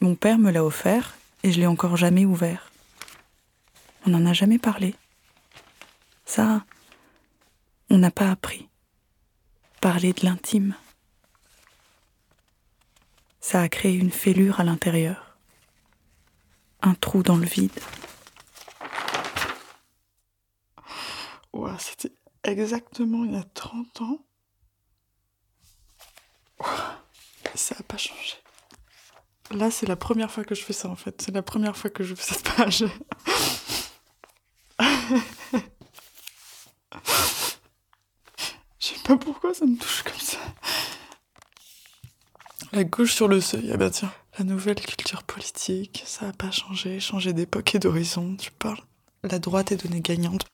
Mon père me l'a offert et je l'ai encore jamais ouvert. On n'en a jamais parlé. Ça, on n'a pas appris. Parler de l'intime. Ça a créé une fêlure à l'intérieur. Un trou dans le vide. Ouah, c'était exactement il y a 30 ans. Ouah, ça n'a pas changé. Là, c'est la première fois que je fais ça, en fait. C'est la première fois que je fais cette page. Je sais pas pourquoi ça me touche comme ça. La gauche sur le seuil, ah bah tiens. La nouvelle culture politique, ça a pas changé. Changer d'époque et d'horizon, tu parles. La droite est donnée gagnante.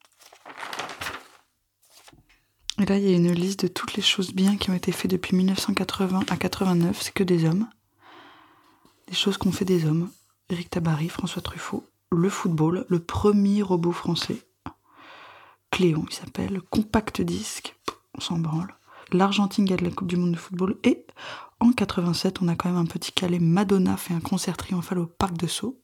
Et là, il y a une liste de toutes les choses bien qui ont été faites depuis 1980 à 89. C'est que des hommes. Des choses qu'ont fait des hommes. Éric Tabarly, François Truffaut. Le football, le premier robot français. Cléon, il s'appelle. Compact disque, on s'en branle. L'Argentine gagne la Coupe du Monde de football. Et en 87, on a quand même un petit calais. Madonna fait un concert triomphal au Parc de Sceaux.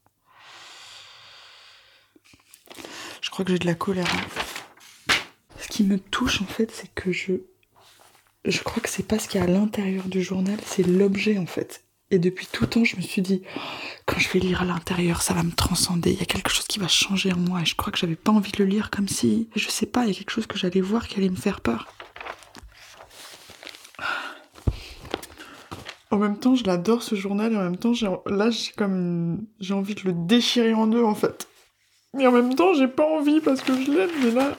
Je crois que j'ai de la colère. Ce qui me touche, en fait, c'est que je crois que c'est pas ce qu'il y a à l'intérieur du journal, c'est l'objet, en fait. Et depuis tout temps, je me suis dit, quand je vais lire à l'intérieur, ça va me transcender. Il y a quelque chose qui va changer en moi. Et je crois que j'avais pas envie de le lire comme si... Je sais pas, il y a quelque chose que j'allais voir qui allait me faire peur. En même temps, je l'adore ce journal. Et en même temps, j'ai envie de le déchirer en deux, en fait. Mais en même temps, j'ai pas envie parce que je l'aime. Mais là...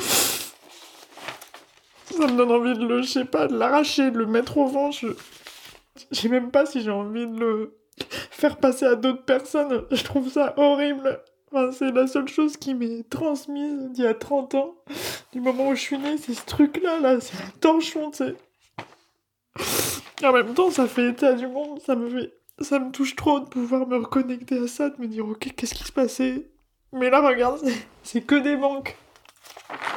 Ça me donne envie de je sais pas, de l'arracher, de le mettre au vent. Je sais même pas si j'ai envie de le faire passer à d'autres personnes. Je trouve ça horrible. Enfin, c'est la seule chose qui m'est transmise d'il y a 30 ans. Du moment où je suis née, c'est ce truc-là, là. C'est un torchon, tu sais. Et en même temps, ça fait état du monde. Ça me touche trop de pouvoir me reconnecter à ça, de me dire, ok, qu'est-ce qui se passait? Mais là, regarde, c'est que des manques.